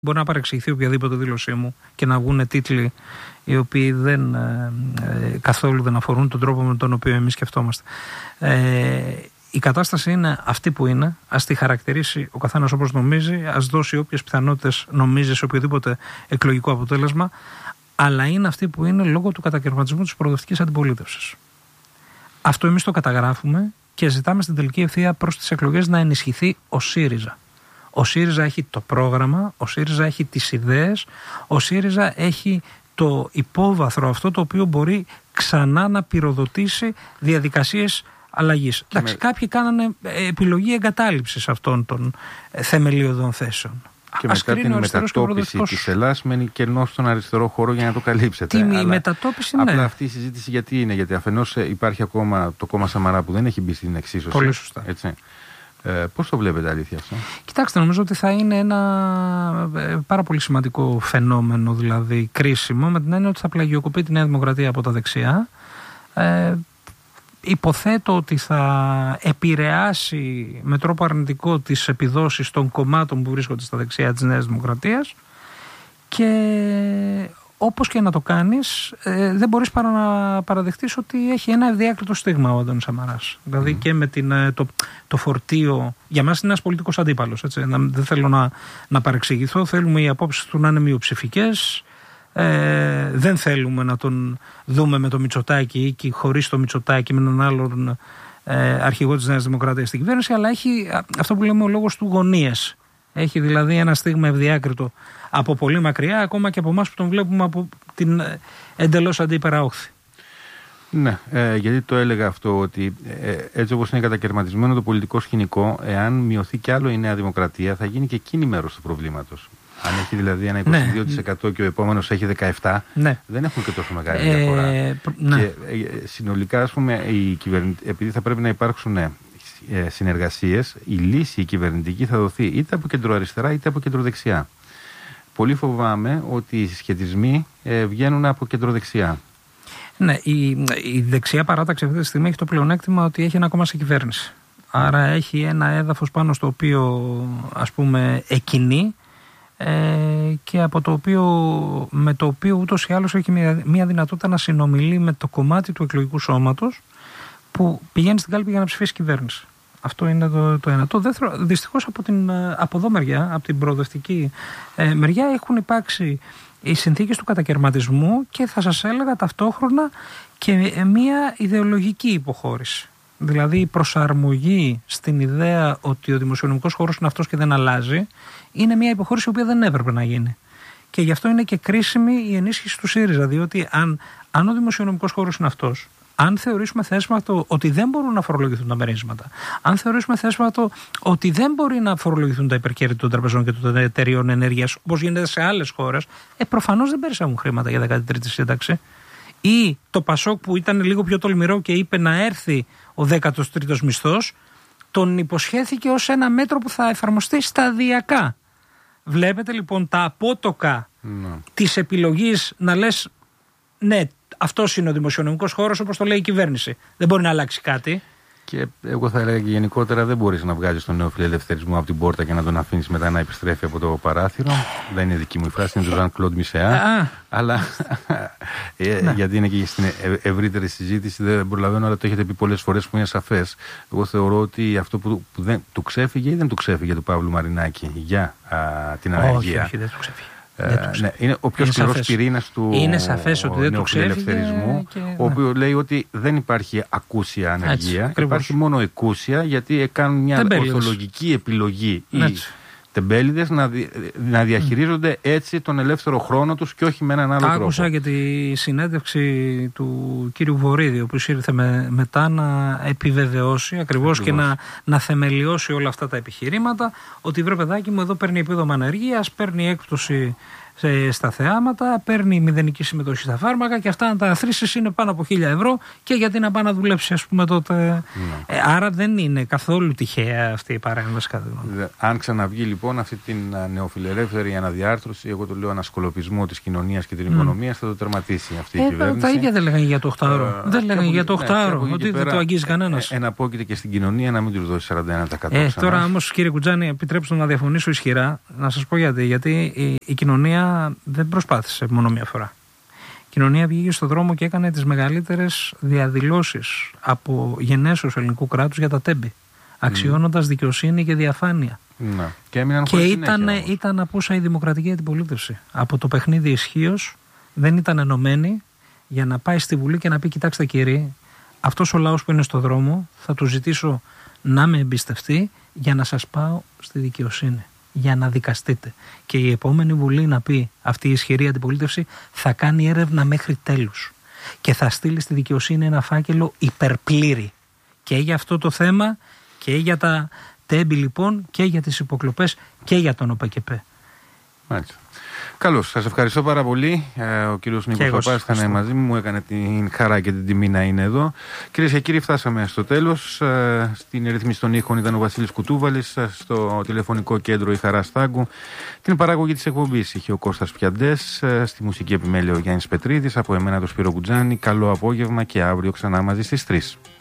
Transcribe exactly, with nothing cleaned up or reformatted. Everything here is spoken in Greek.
Μπορεί να παρεξηγηθεί οποιαδήποτε δήλωσή μου και να βγουν τίτλοι οι οποίοι δεν, ε, ε, καθόλου δεν αφορούν τον τρόπο με τον οποίο εμείς σκεφτόμαστε. Ε, η κατάσταση είναι αυτή που είναι. Ας τη χαρακτηρίσει ο καθένας όπως νομίζει, ας δώσει όποιες πιθανότητες νομίζει σε οποιοδήποτε εκλογικό αποτέλεσμα, αλλά είναι αυτή που είναι λόγω του κατακαιρματισμού της προοδευτικής αντιπολίτευσης. Αυτό εμείς το καταγράφουμε και ζητάμε στην τελική ευθεία προς τις εκλογές να ενισχυθεί ο ΣΥΡΙΖΑ. Ο ΣΥΡΙΖΑ έχει το πρόγραμμα, ο ΣΥΡΙΖΑ έχει τις ιδέες, ο ΣΥΡΙΖΑ έχει το υπόβαθρο αυτό το οποίο μπορεί ξανά να πυροδοτήσει διαδικασίες αλλαγής. Εντάξει, με... κάποιοι κάνανε επιλογή εγκατάλειψης αυτών των θεμελιωδών θέσεων. Και Ας μετά την μετατόπιση της Ελλάδας μένει κενό στον αριστερό χώρο για να το καλύψετε. Τι η μετατόπιση, ναι. Απλά αυτή η συζήτηση γιατί είναι, γιατί αφενός υπάρχει ακόμα το κόμμα Σαμαρά που δεν έχει μπει στην εξίσωση. Πολύ σωστά. Έτσι. Ε, πώς το βλέπετε αλήθεια αυτό? Κοιτάξτε, νομίζω ότι θα είναι ένα πάρα πολύ σημαντικό φαινόμενο, δηλαδή κρίσιμο, με την έννοια ότι θα πλαγιοκοπεί τη Νέα Δημοκρατία από τα δεξιά. Ε, υποθέτω ότι θα επηρεάσει με τρόπο αρνητικό τις επιδόσεις των κομμάτων που βρίσκονται στα δεξιά της Νέας Δημοκρατίας και όπως και να το κάνεις, ε, δεν μπορείς παρά να παραδεχτείς ότι έχει ένα ευδιάκριτο στίγμα ο Αντώνης Σαμαράς. Δηλαδή mm. και με την, το, το φορτίο. Για μας είναι ένας πολιτικός αντίπαλος. Έτσι. Να, δεν θέλω να, να παρεξηγηθώ. Θέλουμε οι απόψεις του να είναι μειοψηφικές. Ε, δεν θέλουμε να τον δούμε με το Μητσοτάκη ή χωρίς το Μητσοτάκη, με έναν άλλον ε, αρχηγό της Νέας Δημοκρατίας στην κυβέρνηση. Αλλά έχει αυτό που λέμε ο λόγος του γωνίες. Έχει δηλαδή ένα στίγμα ευδιάκριτο από πολύ μακριά, ακόμα και από εμάς που τον βλέπουμε από την εντελώς αντίπερα όχθη. Ναι, ε, γιατί το έλεγα αυτό, ότι ε, έτσι όπως είναι κατακαιρματισμένο το πολιτικό σκηνικό, εάν μειωθεί κι άλλο η Νέα Δημοκρατία, θα γίνει και εκείνη μέρος του προβλήματος. Αν έχει δηλαδή ένα είκοσι δύο τοις εκατό ναι. και ο επόμενος έχει δεκαεπτά τοις εκατό, ναι. δεν έχουν και τόσο μεγάλη ε, διαφορά. Ε, ναι. Και ε, συνολικά, ας πούμε, οι κυβερνη... επειδή θα πρέπει να υπάρξουν ε, συνεργασίες, η λύση η κυβερνητική θα δοθεί είτε από κεντροαριστερά είτε από κεντροδεξιά. Πολύ φοβάμαι ότι οι συσχετισμοί ε, βγαίνουν από κεντροδεξιά. Ναι, η, η δεξιά παράταξη αυτή τη στιγμή έχει το πλεονέκτημα ότι έχει ένα κόμμα σε κυβέρνηση. Άρα έχει ένα έδαφος πάνω στο οποίο, ας πούμε, εκκινεί ε, και από το οποίο, με το οποίο ούτως ή άλλως έχει μια, μια δυνατότητα να συνομιλεί με το κομμάτι του εκλογικού σώματος που πηγαίνει στην κάλπη για να ψηφίσει κυβέρνηση. Αυτό είναι το, το ένα. Το δεύτερο, δυστυχώς από, την, από εδώ μεριά, από την προοδευτική ε, μεριά, έχουν υπάρξει οι συνθήκες του κατακαιρματισμού και θα σας έλεγα ταυτόχρονα και μια ιδεολογική υποχώρηση. Δηλαδή η προσαρμογή στην ιδέα ότι ο δημοσιονομικός χώρος είναι αυτός και δεν αλλάζει, είναι μια υποχώρηση η οποία δεν έπρεπε να γίνει. Και γι' αυτό είναι και κρίσιμη η ενίσχυση του ΣΥΡΙΖΑ, διότι αν, αν ο δημοσιονομικός χώρος είναι αυτός, αν θεωρήσουμε θέσματο ότι δεν μπορούν να φορολογηθούν τα μερίσματα, αν θεωρήσουμε θέσματο ότι δεν μπορεί να φορολογηθούν τα υπερκέρδη των τραπεζών και των εταιριών ενέργειας, όπως γίνεται σε άλλες χώρες, ε, προφανώς δεν περισσεύουν χρήματα για δέκατη τρίτη σύνταξη. Ή το Πασόκ που ήταν λίγο πιο τολμηρό και είπε να έρθει ο δέκατος τρίτος μισθός, τον υποσχέθηκε ως ένα μέτρο που θα εφαρμοστεί σταδιακά. Βλέπετε λοιπόν τα απότοκα no. της επιλογής να λες ναι, αυτός είναι ο δημοσιονομικός χώρος όπως το λέει η κυβέρνηση. Δεν μπορεί να αλλάξει κάτι. Και εγώ θα έλεγα και γενικότερα δεν μπορείς να βγάζεις τον νέο φιλελευθερισμό από την πόρτα και να τον αφήνεις μετά να επιστρέφει από το παράθυρο. Δεν είναι δική μου η φράση, είναι του Ζαν Κλοντ Μισεά. Αλλά ε, γιατί είναι και στην ευρύτερη συζήτηση, δεν προλαβαίνω, αλλά το έχετε πει πολλές φορές που είναι σαφές. Εγώ θεωρώ ότι αυτό που, που δεν του ξέφυγε ή δεν του ξέφυγε του Παύλου Μαρινάκη για α, την ανεργία. Όχι, όχι, δεν του ξέφυγε. Ε, ναι, είναι ο πιο σκληρός πυρήνας του νεοφιλελευθερισμού, ναι. ο οποίος λέει ότι δεν υπάρχει ακούσια ανεργία, έτσι, υπάρχει μόνο εκούσια, γιατί κάνουν μια τεμπέλιδες. ορθολογική επιλογή οι τεμπέλιδες να, δι, να διαχειρίζονται mm. έτσι τον ελεύθερο χρόνο τους και όχι με έναν άλλο Άκουσα τρόπο. Άκουσα και τη συνέντευξη του κύριου Βορίδη, ο οποίος ήρθε με, μετά να επιβεβαιώσει ακριβώς, ακριβώς. και να, να θεμελιώσει όλα αυτά τα επιχειρήματα, ότι βρε παιδάκι μου εδώ παίρνει επίδομα ανεργίας, παίρνει έκπτωση στα θεάματα, παίρνει μηδενική συμμετοχή στα φάρμακα και αυτά τα αθροίσεις είναι πάνω από χίλια ευρώ και γιατί να πάει να δουλέψει, ας πούμε, τότε. Ναι. Ε, άρα δεν είναι καθόλου τυχαία αυτή η παρέμβαση. Αν ξαναβγεί λοιπόν αυτή την νεοφιλελεύθερη αναδιάρθρωση, εγώ το λέω ανασκολοπισμό της κοινωνίας και την mm. οικονομίας, θα το τερματίσει αυτή η ε, κυβέρνηση. Τα ίδια δεν λέγανε για το οκτάωρο. Ε, δεν λέγανε για το οκτάωρο, ναι, ότι δεν το αγγίζει κανένας. Ε, εναπόκειται και στην κοινωνία να μην του δώσει σαράντα ένα τοις εκατό. Ε, τώρα όμως, κύριε Κουτζάνη, επιτρέψτε να διαφωνήσω ισχυρά, να σας πω γιατί. Γιατί η, η κοινωνία δεν προσπάθησε μόνο μία φορά. Η κοινωνία βγήκε στον δρόμο και έκανε τις μεγαλύτερες διαδηλώσεις από γενέσεως ελληνικού κράτους για τα τέμπη, αξιώνοντας mm. δικαιοσύνη και διαφάνεια. Να. Και, και ήταν, ήταν απούσα η δημοκρατική αντιπολίτευση. Από το παιχνίδι ισχύως δεν ήταν ενωμένη για να πάει στη Βουλή και να πει: κοιτάξτε κύριοι, αυτός ο λαός που είναι στο δρόμο θα του ζητήσω να με εμπιστευτεί για να σας πάω στη δικαιοσύνη, για να δικαστείτε. Και η επόμενη Βουλή να πει, αυτή η ισχυρή αντιπολίτευση θα κάνει έρευνα μέχρι τέλους και θα στείλει στη δικαιοσύνη ένα φάκελο υπερπλήρη και για αυτό το θέμα και για τα τέμπη λοιπόν και για τις υποκλοπές και για τον ΟΠΕΚΕΠΕ. Μάλιστα. Καλώς, σας ευχαριστώ πάρα πολύ. Ο κύριος Νίκος Παπάς ήταν μαζί μου, μου έκανε την χαρά και την τιμή να είναι εδώ. Κυρίες και κύριοι, φτάσαμε στο τέλος. Στην ρύθμιση των ήχων ήταν ο Βασίλης Κουτούβαλης, στο τηλεφωνικό κέντρο η Χαρά Στάγκου. Την παράγωγη της εκπομπής είχε ο Κώστας Πιαντές, στη μουσική επιμέλεια ο Γιάννης Πετρίδης, από εμένα το Σπύρο Κουτζάνη. Καλό απόγευμα και αύριο ξανά μαζί στις τρεις.